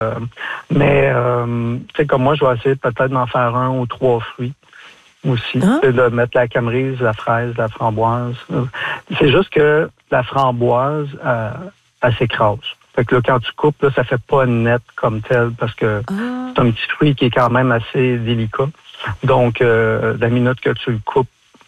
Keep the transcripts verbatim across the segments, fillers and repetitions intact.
Euh, mais, euh, tu sais, comme moi, je vais essayer peut-être d'en faire un ou trois fruits aussi. Ah. C'est de mettre la camerise, la fraise, la framboise. C'est juste que la framboise, euh, elle s'écrase. Fait que là, quand tu coupes, là, ça fait pas net comme tel parce que Ah. c'est un petit fruit qui est quand même assez délicat. Donc, euh, la minute que tu le coupes,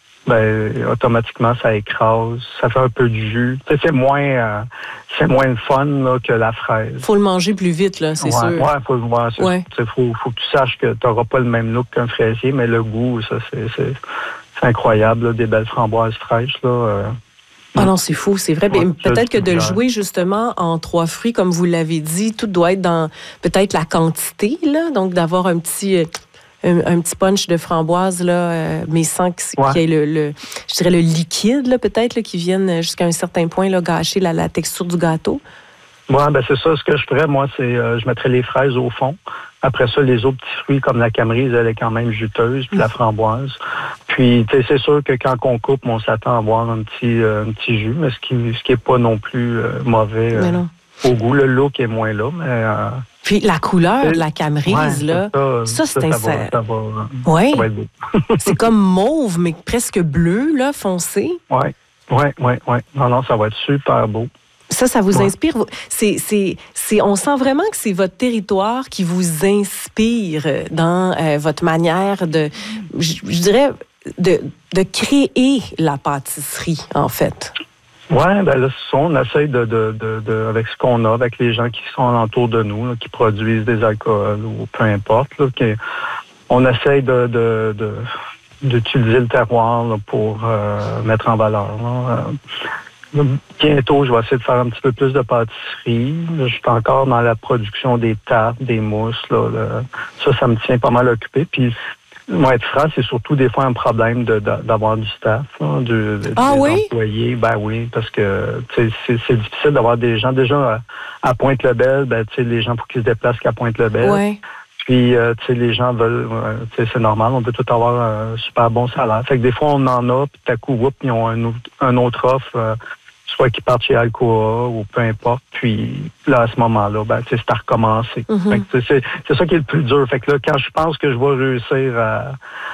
ben, automatiquement, ça écrase. Ça fait un peu de jus. Tu sais, c'est moins, euh, c'est moins le fun là, que la fraise. Faut le manger plus vite, là, c'est ouais, sûr. Ouais, faut, ouais, c'est, ouais. c'est, faut, faut que tu saches que tu n'auras pas le même look qu'un fraisier, mais le goût, ça, c'est, c'est, c'est incroyable, là, des belles framboises fraîches, là. Euh, Ah non, c'est fou, c'est vrai. Ouais, peut-être que de le c'est jouer justement en trois fruits, comme vous l'avez dit, tout doit être dans peut-être la quantité, là. Donc, d'avoir un petit, un, un petit punch de framboise, là, euh, mais sans qu'il Ouais. y ait le, le, je dirais le liquide, là, peut-être, là, qui vienne jusqu'à un certain point, là, gâcher la, la texture du gâteau. Oui, ben c'est ça. Ce que je ferais, moi, c'est euh, je mettrais les fraises au fond. Après ça, les autres petits fruits, comme la camerise, elle est quand même juteuse, puis mmh. la framboise. Puis, tu sais, c'est sûr que quand on coupe, on s'attend à avoir un petit, euh, un petit jus, mais ce qui ce qui est pas non plus euh, mauvais euh, au goût. Le look est moins là, mais... Euh, puis la couleur de la camerise, ouais, là, ça, ça, c'est ça, un... Ça va, ça va, ouais. ça va être beau. C'est comme mauve, mais presque bleu, là, foncé. Oui, oui, oui, oui. Non, non, ça va être super beau. Ça, ça vous ouais. inspire? C'est, c'est, c'est, on sent vraiment que c'est votre territoire qui vous inspire dans euh, votre manière de, je, je dirais, de, de créer la pâtisserie, en fait. Oui, ben là, c'est ça, on essaye de, de, de, de, avec ce qu'on a, avec les gens qui sont alentour de nous, là, qui produisent des alcools ou peu importe, là, qui, on essaye de, de, de, d'utiliser le terroir là, pour euh, mettre en valeur. Là. Bientôt, je vais essayer de faire un petit peu plus de pâtisserie. Je suis encore dans la production des tartes, des mousses. Là, là. Ça, ça me tient pas mal occupé. Puis, moi, être franc, c'est surtout des fois un problème de, de, d'avoir du staff, là, de, de, ah, des oui? employés. Ben oui, parce que c'est, c'est difficile d'avoir des gens. Déjà, à, à Pointe-le-Bel, ben, les gens, faut qu'ils se déplacent qu'à Pointe-le-Bel. Ouais. Puis, euh, tu sais, les gens veulent, euh, tu sais, c'est normal, on peut tout avoir un super bon salaire. Fait que des fois, on en a, puis tout à coup, whoop, ils ont un, un autre offre, euh, soit qu'ils partent chez Alcoa ou peu importe. Puis là, à ce moment-là, ben, tu sais, c'est à recommencer. Mm-hmm. Fait que, c'est, c'est ça qui est le plus dur. Fait que là, quand je pense que je vais réussir à,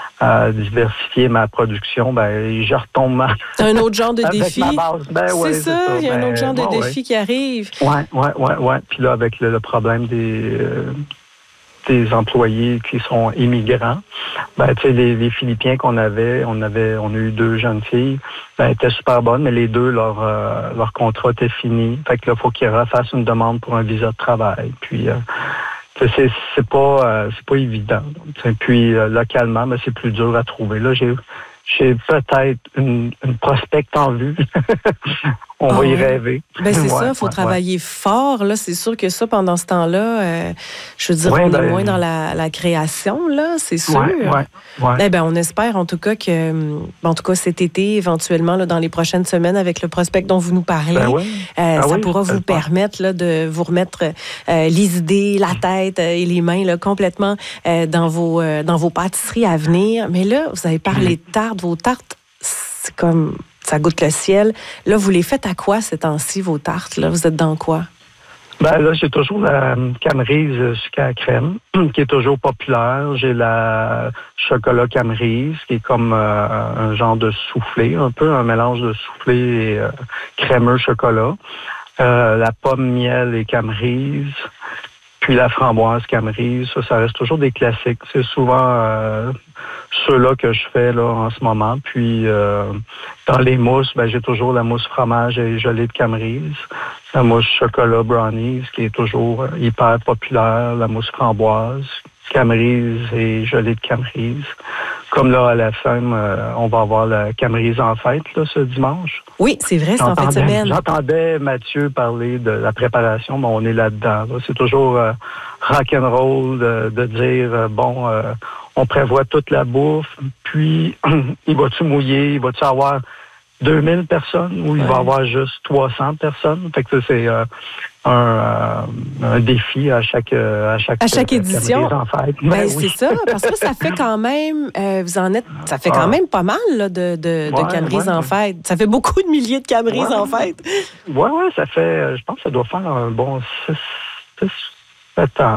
à diversifier ma production, ben, je retombe ma... un autre genre de défi. Ben, c'est, ouais, ça, c'est ça, il y a un autre genre de ouais, défi ouais. qui arrive. Oui, oui, oui, oui. Puis là, avec le, le problème des... Euh, des employés qui sont immigrants. Ben, tu sais, les, les Philippiens qu'on avait, on avait, on a eu deux jeunes filles, ben, elles étaient super bonnes, mais les deux, leur, euh, leur contrat était fini. Fait que là, il faut qu'ils refassent une demande pour un visa de travail. Puis, euh, c'est, c'est pas, euh, c'est pas évident. T'sais. Puis, euh, localement, ben, c'est plus dur à trouver. Là, j'ai, j'ai peut-être une, une prospecte en vue. On oh, va y rêver. Ben c'est ouais, ça, il faut ouais, travailler ouais. fort. Là. C'est sûr que ça, pendant ce temps-là, euh, je veux dire, ouais, on ben, est moins dans la, la création, là, c'est sûr. Ouais, ouais, ouais. Eh ben, on espère en tout cas que, en tout cas cet été, éventuellement, là, dans les prochaines semaines, avec le prospect dont vous nous parlez, ben oui. euh, ah ça oui, pourra vous permettre là, de vous remettre euh, les idées, la tête euh, et les mains là, complètement euh, dans, vos, euh, dans vos pâtisseries à venir. Mais là, vous avez parlé de tartes. Vos tartes, c'est comme... ça goûte le ciel. Là, vous les faites à quoi ces temps-ci, vos tartes? Là, vous êtes dans quoi? Ben là, j'ai toujours la camerise sucrée à crème, qui est toujours populaire. J'ai la chocolat camerise, qui est comme euh, un genre de soufflé, un peu un mélange de soufflé et euh, crémeux chocolat. Euh, la pomme miel et camerise. Puis la framboise camerise, ça, ça reste toujours des classiques. C'est souvent euh, ceux-là que je fais là en ce moment. Puis euh, dans les mousses, ben j'ai toujours la mousse fromage et gelée de camerise. La mousse chocolat brownies, qui est toujours hyper populaire. La mousse framboise, camerise et gelée de camerise. Comme là, à la fin, euh, on va avoir la camerise en fête là, ce dimanche. Oui, c'est vrai, c'est en fin de semaine. J'entendais Mathieu parler de la préparation, mais on est là-dedans. Là. C'est toujours euh, rock'n'roll de, de dire, euh, bon, euh, on prévoit toute la bouffe, puis il va-tu mouiller, il va-tu avoir deux mille personnes ou il ouais. va avoir juste trois cents personnes? Fait que c'est euh, un, euh, un défi à chaque à chaque, à chaque édition. En fait. Ben, ben, c'est oui. ça, parce que ça fait quand même, euh, vous en êtes, ça fait quand même pas mal là, de, de, ouais, de camerise ouais. en fête. Ça fait beaucoup de milliers de camerises ouais. en fête. Oui, oui, ça fait, je pense que ça doit faire un bon six, six, sept ans.